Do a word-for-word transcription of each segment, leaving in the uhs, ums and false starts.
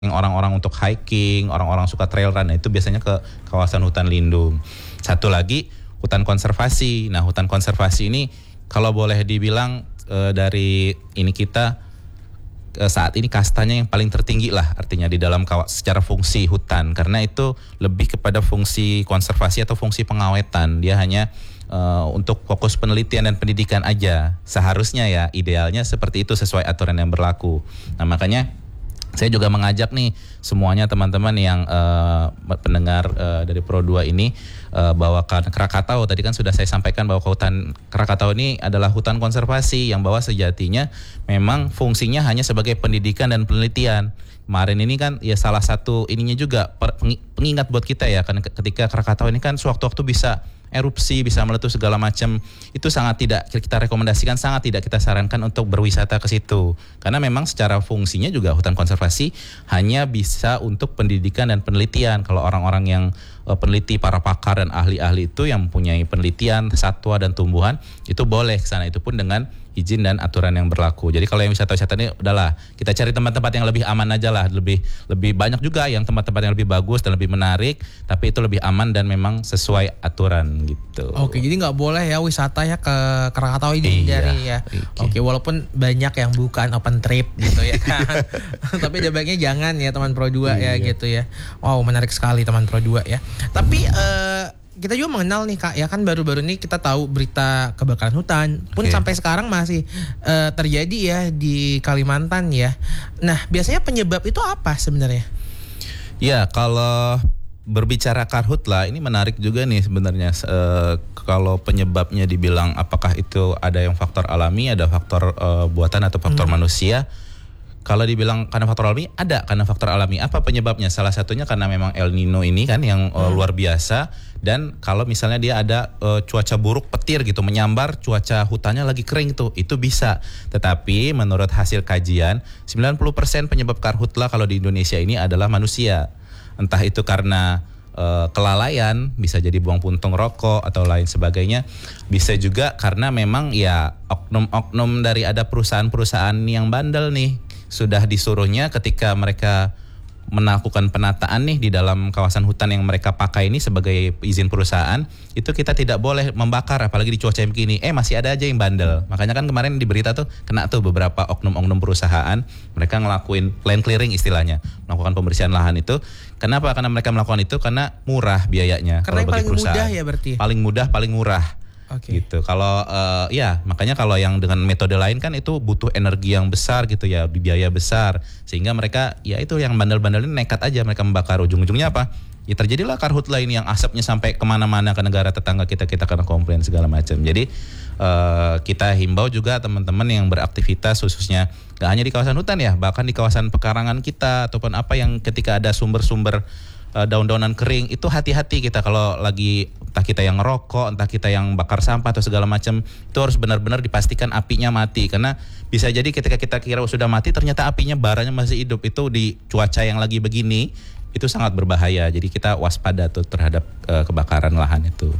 orang-orang untuk hiking, orang-orang suka trail run, nah itu biasanya ke kawasan hutan lindung. Satu lagi hutan konservasi. Nah, hutan konservasi ini kalau boleh dibilang e, dari ini kita e, saat ini kastanya yang paling tertinggi lah artinya di dalam kawasan secara fungsi hutan, karena itu lebih kepada fungsi konservasi atau fungsi pengawetan. Dia hanya e, untuk fokus penelitian dan pendidikan aja. Seharusnya ya idealnya seperti itu sesuai aturan yang berlaku. Nah, makanya saya juga mengajak nih semuanya teman-teman yang uh, pendengar uh, dari Pro dua ini uh, bahwa Krakatau tadi kan sudah saya sampaikan bahwa hutan Krakatau ini adalah hutan konservasi yang bahwa sejatinya memang fungsinya hanya sebagai pendidikan dan penelitian. Kemarin ini kan ya salah satu ininya juga pengingat buat kita ya, kan ketika Krakatau ini kan sewaktu-waktu bisa erupsi, bisa meletus segala macam, itu sangat tidak kita rekomendasikan, sangat tidak kita sarankan untuk berwisata ke situ. Karena memang secara fungsinya juga hutan konservasi hanya bisa untuk pendidikan dan penelitian. Kalau orang-orang yang uh, peneliti, para pakar dan ahli-ahli itu yang mempunyai penelitian satwa dan tumbuhan, itu boleh ke sana, itu pun dengan izin dan aturan yang berlaku. Jadi kalau yang wisata-wisata ini udahlah kita cari tempat-tempat yang lebih aman aja lah, lebih lebih banyak juga yang tempat-tempat yang lebih bagus dan lebih menarik, tapi itu lebih aman dan memang sesuai aturan gitu. Oke, jadi nggak boleh ya wisata ya ke Krakatau ini dari ya. Okay. Oke, walaupun banyak yang bukan open trip gitu ya kan. Tapi sebaiknya jangan ya teman Pro dua ya gitu ya. Wow, menarik sekali teman Pro dua ya. Tapi uh, kita juga mengenal nih Kak, ya kan baru-baru ini kita tahu berita kebakaran hutan pun okay. sampai sekarang masih uh, terjadi ya di Kalimantan ya. Nah, biasanya penyebab itu apa sebenarnya? Ya, kalau berbicara karhutla ini menarik juga nih sebenarnya. Uh, kalau penyebabnya dibilang apakah itu ada yang faktor alami, ada faktor uh, buatan atau faktor hmm. manusia. Kalau dibilang karena faktor alami, ada karena faktor alami. Apa penyebabnya? Salah satunya karena memang El Nino ini kan yang uh, hmm. luar biasa. Dan kalau misalnya dia ada uh, cuaca buruk petir gitu, menyambar cuaca hutannya lagi kering tuh, itu bisa. Tetapi menurut hasil kajian, sembilan puluh persen penyebab karhutla kalau di Indonesia ini adalah manusia. Entah itu karena uh, kelalaian, bisa jadi buang puntung rokok atau lain sebagainya. Bisa juga karena memang ya oknum-oknum dari ada perusahaan-perusahaan yang bandel nih. Sudah disuruhnya ketika mereka melakukan penataan nih di dalam kawasan hutan yang mereka pakai ini sebagai izin perusahaan, itu kita tidak boleh membakar apalagi di cuaca yang begini. Eh masih ada aja yang bandel. Makanya kan kemarin di berita tuh kena tuh beberapa oknum-oknum perusahaan, mereka ngelakuin land clearing istilahnya, melakukan pembersihan lahan itu. Kenapa? Karena mereka melakukan itu karena murah biayanya. Karena kalau yang bagi paling perusahaan. mudah ya berarti. Paling mudah, paling murah. Okay. Gitu. Kalau uh, ya makanya kalau yang dengan metode lain kan itu butuh energi yang besar gitu ya, biaya besar, sehingga mereka ya itu yang bandel-bandel ini nekat aja mereka membakar. Ujung-ujungnya apa? Ya terjadilah karhutla ini yang asapnya sampai kemana-mana ke negara tetangga kita, kita kena komplain segala macam. Jadi uh, kita himbau juga teman-teman yang beraktivitas khususnya gak hanya di kawasan hutan ya, bahkan di kawasan pekarangan kita ataupun apa yang ketika ada sumber-sumber uh, daun-daunan kering, itu hati-hati kita kalau lagi entah kita yang ngerokok, entah kita yang bakar sampah atau segala macam, itu harus benar-benar dipastikan apinya mati, karena bisa jadi ketika kita kira sudah mati ternyata apinya baranya masih hidup. Itu di cuaca yang lagi begini itu sangat berbahaya. Jadi kita waspada tuh terhadap uh, kebakaran lahan itu.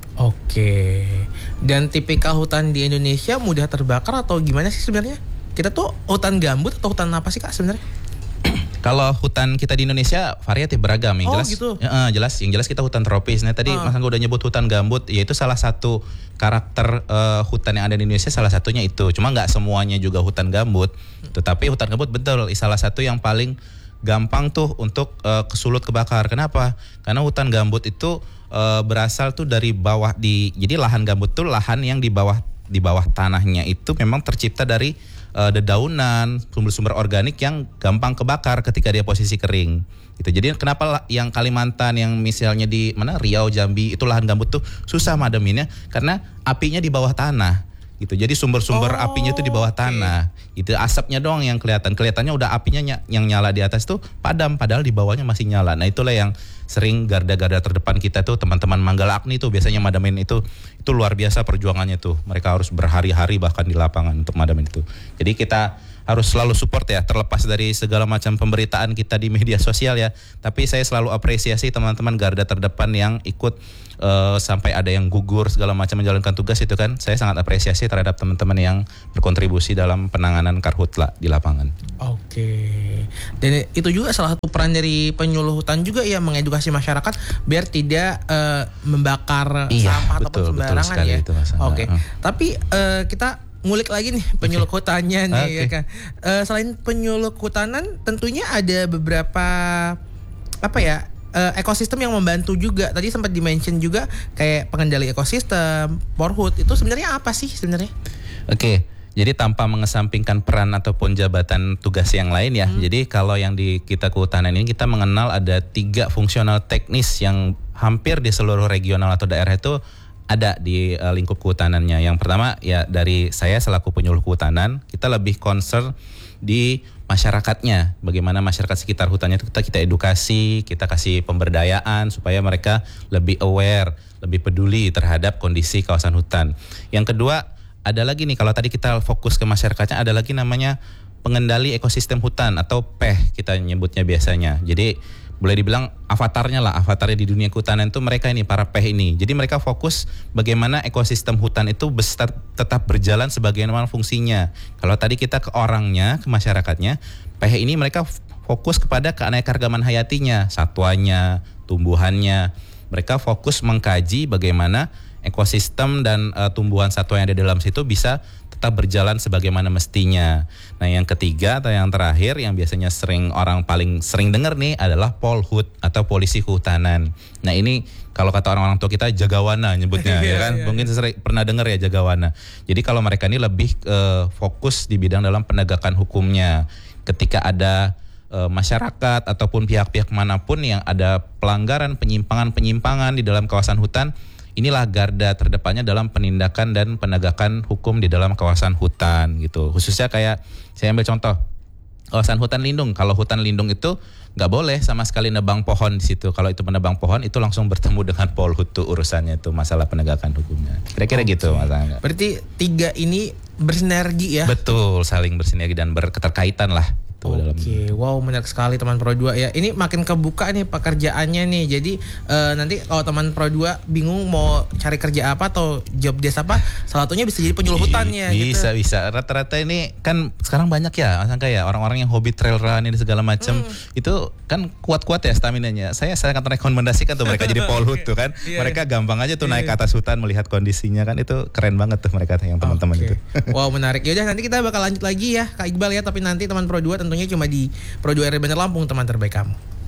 Oke. Dan tipikal hutan di Indonesia mudah terbakar atau gimana sih sebenarnya? Kita tuh hutan gambut atau hutan apa sih Kak sebenarnya? Kalau hutan kita di Indonesia variatif beragam, yang oh, jelas, gitu. ya, jelas, yang jelas kita hutan tropis. Nah tadi uh. Mas Angga udah nyebut hutan gambut, yaitu salah satu karakter uh, hutan yang ada di Indonesia, salah satunya itu. Cuma nggak semuanya juga hutan gambut, tetapi hutan gambut betul salah satu yang paling gampang tuh untuk uh, kesulut kebakar. Kenapa? Karena hutan gambut itu uh, berasal tuh dari bawah di, jadi lahan gambut tuh lahan yang di bawah di bawah tanahnya itu memang tercipta dari uh, dedaunan, sumber-sumber organik yang gampang kebakar ketika dia posisi kering. Gitu. Jadi kenapa yang Kalimantan, yang misalnya di mana Riau, Jambi itu lahan gambut tuh susah madaminnya karena apinya di bawah tanah. Gitu. Jadi sumber-sumber oh, apinya itu di bawah okay. tanah. Itu asapnya doang yang kelihatan. Kelihatannya udah apinya ny- yang nyala di atas tuh padam, padahal di bawahnya masih nyala. Nah, itulah yang sering garda-garda terdepan kita tuh teman-teman Manggala Agni tuh biasanya madamin itu. Itu luar biasa perjuangannya tuh. Mereka harus berhari-hari bahkan di lapangan untuk madamin itu. Jadi kita harus selalu support ya, terlepas dari segala macam pemberitaan kita di media sosial ya. Tapi saya selalu apresiasi teman-teman garda terdepan yang ikut uh, sampai ada yang gugur segala macam menjalankan tugas itu kan. Saya sangat apresiasi terhadap teman-teman yang berkontribusi dalam penanganan karhutla di lapangan. Oke. Oke. Dan itu juga salah satu peran dari penyuluh hutan juga ya, mengedukasi masyarakat biar tidak uh, membakar iya, sampah betul, ataupun sembarangan ya. Itu, Oke. Hmm. Tapi uh, kita ngulik lagi nih penyuluh okay. hutannya nih okay. ya kan. Uh, selain penyuluh hutanan tentunya ada beberapa apa ya? Uh, ekosistem yang membantu juga. Tadi sempat di-mention juga kayak pengendali ekosistem, Porhut. Itu sebenarnya apa sih sebenarnya? Oke. Okay. Jadi tanpa mengesampingkan peran ataupun jabatan tugas yang lain ya. Hmm. Jadi kalau yang di kita kehutanan ini kita mengenal ada tiga fungsional teknis yang hampir di seluruh regional atau daerah itu ada di uh, lingkup kehutanannya. Yang pertama ya dari saya selaku penyuluh kehutanan, kita lebih concern di masyarakatnya, bagaimana masyarakat sekitar hutannya itu kita kita edukasi, kita kasih pemberdayaan supaya mereka lebih aware, lebih peduli terhadap kondisi kawasan hutan. Yang kedua, ada lagi nih kalau tadi kita fokus ke masyarakatnya, ada lagi namanya pengendali ekosistem hutan atau P E H kita nyebutnya biasanya. Jadi boleh dibilang avatarnya lah, avatarnya di dunia kehutanan itu mereka ini, para P E H ini. Jadi mereka fokus bagaimana ekosistem hutan itu besar, tetap berjalan sebagaimana fungsinya. Kalau tadi kita ke orangnya, ke masyarakatnya, P E H ini mereka fokus kepada keanekaragaman hayatinya, satwanya, tumbuhannya. Mereka fokus mengkaji bagaimana ekosistem dan uh, tumbuhan satwa yang ada dalam situ bisa tetap berjalan sebagaimana mestinya. Nah, yang ketiga atau yang terakhir yang biasanya sering orang paling sering dengar nih adalah Polhut atau polisi kehutanan. Nah, ini kalau kata orang-orang tua kita jagawana nyebutnya ya kan. Mungkin sering pernah dengar ya jagawana. Jadi kalau mereka ini lebih uh, fokus di bidang dalam penegakan hukumnya. Ketika ada uh, masyarakat ataupun pihak-pihak manapun yang ada pelanggaran, penyimpangan-penyimpangan di dalam kawasan hutan, inilah garda terdepannya dalam penindakan dan penegakan hukum di dalam kawasan hutan gitu. Khususnya kayak saya ambil contoh kawasan hutan lindung. Kalau hutan lindung itu nggak boleh sama sekali nebang pohon di situ. Kalau itu menebang pohon itu langsung bertemu dengan Polhut tuh urusannya itu masalah penegakan hukumnya. Kira-kira okay. gitu Mas Angga. Berarti tiga ini bersinergi ya? Betul, saling bersinergi dan berketerkaitan lah. Oke, okay. Wow, menarik sekali teman Pro dua ya. Ini makin kebuka nih pekerjaannya nih. Jadi uh, nanti kalau teman Pro dua bingung mau cari kerja apa atau job desk apa, salah satunya bisa jadi penyuluh hutannya. Bisa gitu. bisa. Rata-rata ini kan sekarang banyak ya, Mas Angga ya, orang-orang yang hobi trail run ini segala macam. Hmm. Itu kan kuat-kuat ya staminanya. Saya sangat rekomendasikan tuh mereka jadi Polhut tuh kan. Yeah, mereka yeah. gampang aja tuh yeah. naik ke atas hutan melihat kondisinya kan, itu keren banget tuh mereka yang teman-teman okay. itu. Wow, menarik. Yaudah nanti kita bakal lanjut lagi ya Kak Iqbal ya, tapi nanti teman Pro dua tentunya cuma di Pro dua R Bandar Lampung, teman terbaik kamu.